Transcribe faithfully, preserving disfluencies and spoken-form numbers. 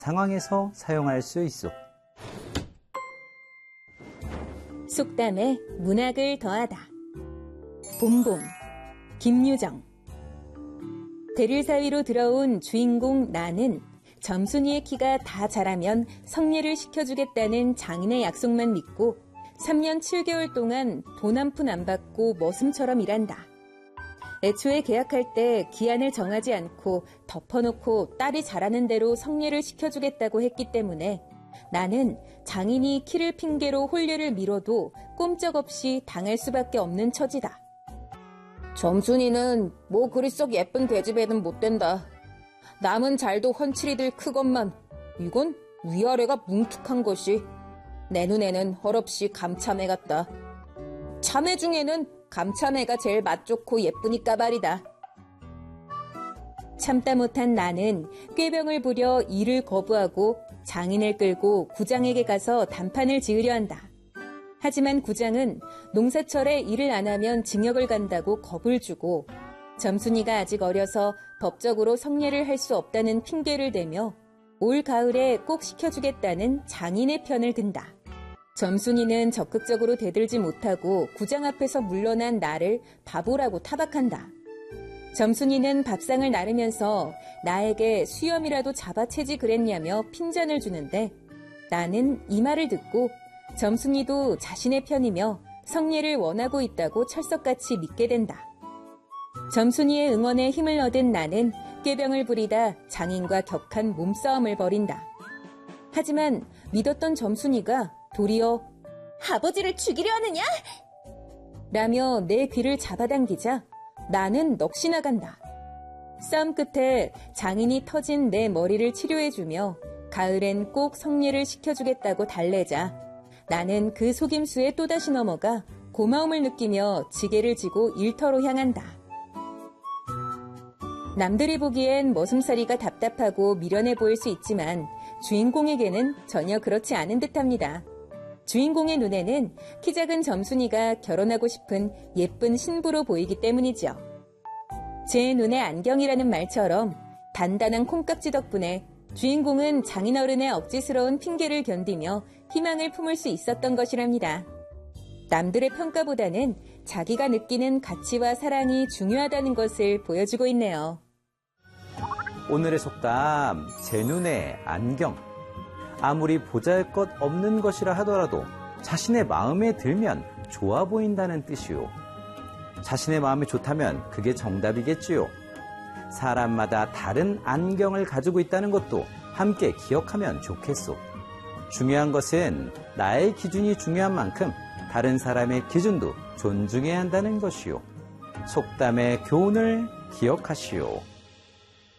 상황에서 사용할 수 있어. 속담에 문학을 더하다. 봄봄, 김유정. 대릴 사위로 들어온 주인공 나는 점순이의 키가 다 자라면 성례를 시켜주겠다는 장인의 약속만 믿고 삼 년 칠 개월 동안 돈 한 푼 안 받고 머슴처럼 일한다. 애초에 계약할 때 기한을 정하지 않고 덮어놓고 딸이 자라는 대로 성례를 시켜주겠다고 했기 때문에 나는 장인이 키를 핑계로 혼례를 미뤄도 꼼짝없이 당할 수밖에 없는 처지다. 점순이는 뭐 그리 썩 예쁜 계집애는 못 된다. 남은 잘도 훤칠이들 크건만 이건 위아래가 뭉툭한 것이 내 눈에는 헐없이 감참해 같다. 참애 중에는 감참애가 제일 맛 좋고 예쁘니까 말이다. 참다 못한 나는 꾀병을 부려 일을 거부하고 장인을 끌고 구장에게 가서 단판을 지으려 한다. 하지만 구장은 농사철에 일을 안 하면 징역을 간다고 겁을 주고 점순이가 아직 어려서 법적으로 성례를 할 수 없다는 핑계를 대며 올 가을에 꼭 시켜주겠다는 장인의 편을 든다. 점순이는 적극적으로 대들지 못하고 구장 앞에서 물러난 나를 바보라고 타박한다. 점순이는 밥상을 나르면서 나에게 수염이라도 잡아채지 그랬냐며 핀잔을 주는데 나는 이 말을 듣고 점순이도 자신의 편이며 성례를 원하고 있다고 철석같이 믿게 된다. 점순이의 응원에 힘을 얻은 나는 꾀병을 부리다 장인과 격한 몸싸움을 벌인다. 하지만 믿었던 점순이가 도리어 아버지를 죽이려 하느냐? 라며 내 귀를 잡아당기자 나는 넋이 나간다. 싸움 끝에 장인이 터진 내 머리를 치료해주며 가을엔 꼭 성례를 시켜주겠다고 달래자 나는 그 속임수에 또다시 넘어가 고마움을 느끼며 지게를 지고 일터로 향한다. 남들이 보기엔 머슴살이가 답답하고 미련해 보일 수 있지만 주인공에게는 전혀 그렇지 않은 듯합니다. 주인공의 눈에는 키 작은 점순이가 결혼하고 싶은 예쁜 신부로 보이기 때문이죠. 제 눈에 안경이라는 말처럼 단단한 콩깍지 덕분에 주인공은 장인어른의 억지스러운 핑계를 견디며 희망을 품을 수 있었던 것이랍니다. 남들의 평가보다는 자기가 느끼는 가치와 사랑이 중요하다는 것을 보여주고 있네요. 오늘의 속담, 제 눈에 안경. 아무리 보잘것 없는 것이라 하더라도 자신의 마음에 들면 좋아 보인다는 뜻이요. 자신의 마음이 좋다면 그게 정답이겠지요. 사람마다 다른 안경을 가지고 있다는 것도 함께 기억하면 좋겠소. 중요한 것은 나의 기준이 중요한 만큼 다른 사람의 기준도 존중해야 한다는 것이요. 속담의 교훈을 기억하시오.